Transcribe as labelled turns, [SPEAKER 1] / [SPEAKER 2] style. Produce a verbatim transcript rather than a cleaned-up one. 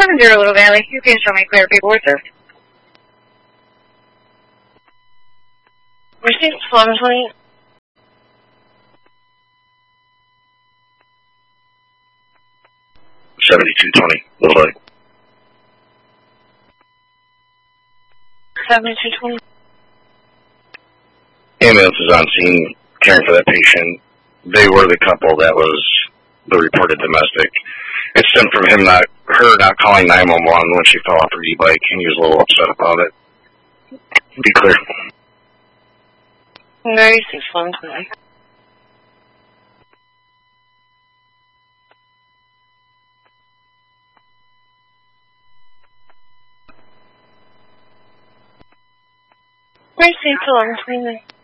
[SPEAKER 1] seven zero Little Valley. You can show me clear people service. Received eleven twenty.
[SPEAKER 2] seventy-two twenty, Little Valley.
[SPEAKER 1] seventy-two twenty.
[SPEAKER 2] Ambulance is on scene, caring for that patient. They were the couple that was the reported domestic. It stemmed from him not, her not calling nine one one when she fell off her e-bike, and he was a little upset about it. Be clear.
[SPEAKER 1] ninety-six eleven twenty. Received eleven twenty.